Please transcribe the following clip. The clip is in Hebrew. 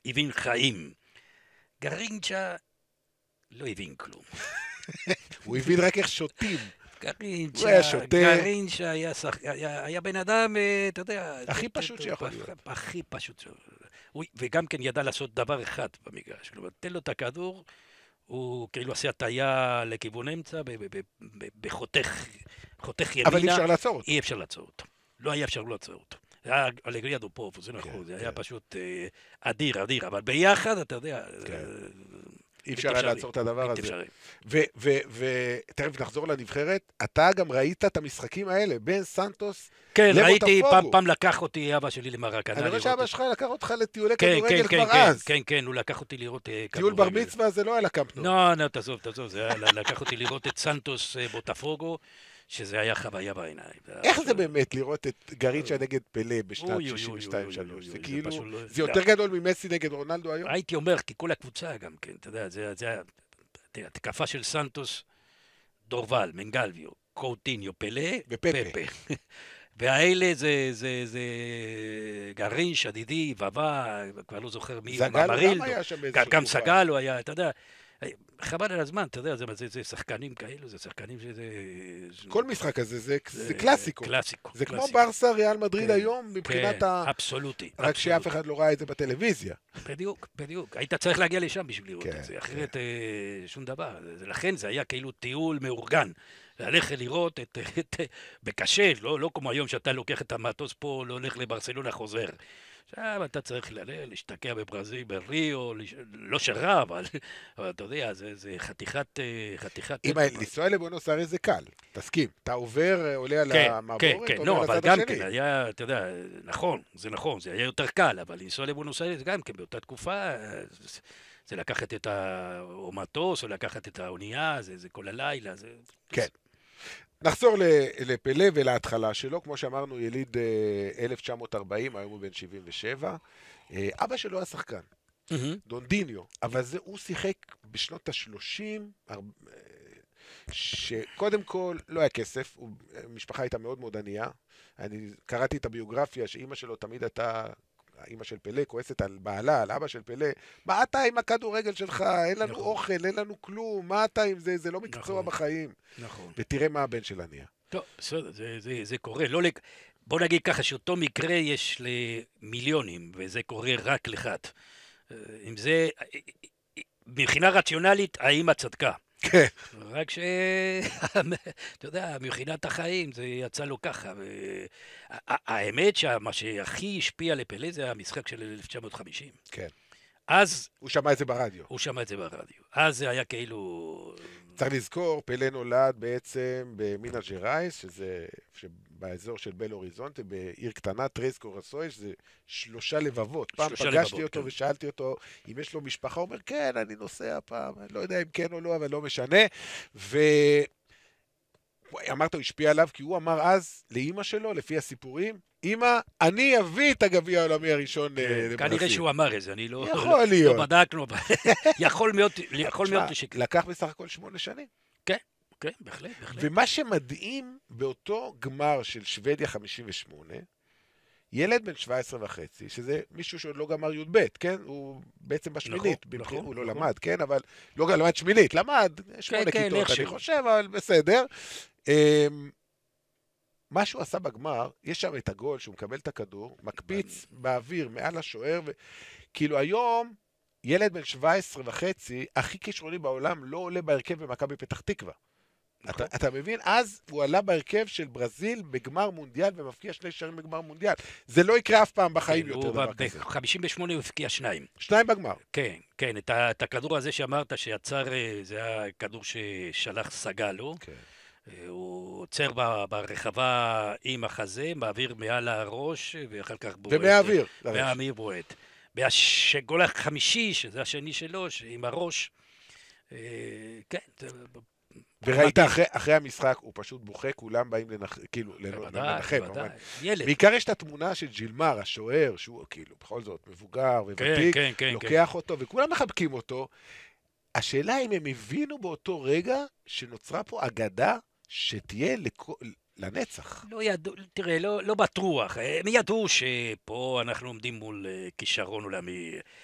הבין חיים. גרינצ'ה לא הבין כלום. הוא הבין רק איך שותים. הוא גרינצ'ה, היה שותה. גרינצ'ה היה בן אדם, אתה יודע... הכי פשוט שיכול להיות. הכי פשוט. וגם כן ידע לעשות דבר אחד במגרש. כלומר, תן לו את הכדור, הוא כאילו עושה הטיה לכיוון אמצע, בחותך ימינה. אבל אי אפשר לעצור אותו. אי אפשר לעצור אותו. לא היה אפשר לעצור אותו. זה היה אלגריה דופוב, זה נכון, זה היה פשוט אדיר, אבל ביחד, אתה יודע... אי אפשר היה לעצור את הדבר הזה. ותכף נחזור לנבחרת, אתה גם ראית את המשחקים האלה, בין סנטוס לבוטפוגו. כן, ראיתי, פעם לקח אותי אבא שלי למרקנה. אני רואה שאבא שלך לקח אותך לטיולי כדורגל כבר אז. כן, הוא לקח אותי לראות כדורגל. טיול בר מצווה זה לא היה לקמפנו. לא, תעזוב, זה היה לקח אותי לראות את סנטוס בוטפוגו, שזה היה חוויה בעיניים. איך זה באמת לראות את גרינצ'ה נגד פלה בשנת 62-3? זה כאילו, זה יותר גדול ממסי נגד רונלדו היום? הייתי אומר, כי כל הקבוצה גם כן, אתה יודע, זה התקפה של סנטוס, דורבל, מנגלביו, קאוטיניו, פלה, ופפה. והאלה זה גרינצ'ה, דידי, ובא, כבר לא זוכר מי, זגל היה שם באיזשהו גם סגל הוא היה, אתה יודע, חבל על הזמן, אתה יודע, זה שחקנים כאלו, זה שחקנים שזה... כל משחק הזה, זה קלאסיקו. קלאסיקו. זה כמו ברסה, ריאל מדריד היום, מבחינת ה... אבסולוטי. רק שאף אחד לא ראה את זה בטלוויזיה. בדיוק. היית צריך להגיע לשם בשביל לראות את זה, אחרת שום דבר. לכן זה היה כאילו טיול מאורגן. ללכת לראות בקשה, לא כמו היום שאתה לוקח את המטוס פה, לא הולך לברסלונה, חוזר. עכשיו אתה צריך להשתקע בברזיל, בריו, לא שרה, אבל אתה יודע, זה חתיכת... אם לנסוע לבונוס איירס זה קל, תסכים. אתה עובר, עולה על המעבורת, כן, לא, אבל גם כן, היה, אתה יודע, נכון, זה היה יותר קל, אבל לנסוע לבונוס איירס גם כן, באותה תקופה, זה לקחת את המטוס, או לקחת את האונייה, זה כל הלילה, זה... כן. נחזור לפלה ולהתחלה שלו, כמו שאמרנו, יליד 1940, היום הוא בן 77. אבא שלו היה שחקן, דונדיניו, אבל הוא שיחק בשנות ה-30, שקודם כל לא היה כסף, המשפחה הייתה מאוד מאוד ענייה. אני קראתי את הביוגרפיה שאימא שלו תמיד הייתה... אמא של פלה כועסת על בעלה, על אבא של פלה, מה אתה עם הכדורגל שלך? אין לנו אוכל, אין לנו כלום, מה אתה עם זה? זה לא מקצוע בחיים. נכון. ותראה מה הבן שלה נהיה. טוב, בסדר, זה קורה. בוא נגיד ככה, שאותו מקרה יש למיליונים, וזה קורה רק לאחד. אם זה, מבחינה רציונלית, האמא צדקה. כן. רק אתה יודע, מבחינת החיים זה יצא לו ככה. האמת שמה שהכי השפיע לפלה זה המשחק של 1950. כן. אז... הוא שמע את זה ברדיו. אז זה היה כאילו... צריך לזכור, פלה נולד בעצם במינה ג'רייס, שזה באזור של בל אוריזונטה, בעיר קטנה, טרייס קורסוי, שזה 3 לבבות. פעם פגשתי אותו ושאלתי אותו אם יש לו משפחה, הוא אומר, כן, אני נוסע פעם, אני לא יודע אם כן או לא, אבל לא משנה. ואמרת, הוא השפיע עליו, כי הוא אמר אז לאמא שלו, לפי הסיפורים, אמא, אני אביא את הגביע העולמי הראשון לברזיל. כנראה שהוא אמר את זה, אני לא בדקנו. יכול מאוד לשקר. לקח בסך הכל 8 שנים. כן, בהחלט. ומה שמדהים באותו גמר של שוודיה 58, ילד בן 17 וחצי, שזה מישהו שעוד לא גמר י"ב, כן? הוא בעצם בשמינית, הוא לא למד, כן? אבל לא למד שמינית, למד 8 כיתות, אני חושב, אבל בסדר. מה שהוא עשה בגמר, יש שם את הגול שהוא מקבל את הכדור, מקפיץ באוויר מעל השוער, כאילו היום, ילד בן 17 וחצי, הכי כישרוני בעולם, לא עולה בהרכב במכבי פתח תקווה. אתה מבין? אז הוא עלה בהרכב של ברזיל בגמר מונדיאל, ומפקיע 2 שערים בגמר מונדיאל. זה לא יקרה אף פעם בחיים יותר דבר כזה. ב-58 הוא הפקיע 2. 2 בגמר. כן, את הכדור הזה שאמרת שיצר, זה היה כדור ששלח סגלו. הוא עוצר ברחבה עם החזה, מעביר מעל הראש, ואחר כך בועט. ומהאוויר. בועט. והגול החמישי, שזה השני שלו, עם הראש, כן. וראית אחרי המשחק, הוא פשוט בוכה, כולם באים לנחם. בעיקר יש את התמונה של ג'ילמר, השוער, שהוא כאילו בכל זאת מבוגר וותיק, לוקח אותו, וכולם מחבקים אותו. השאלה אם הם הבינו באותו רגע שנוצרה פה אגדה שתהיה לנצח. לא ידעו, תראה, לא בטוח. הם ידעו שפה אנחנו עומדים מול כישרון עולמי.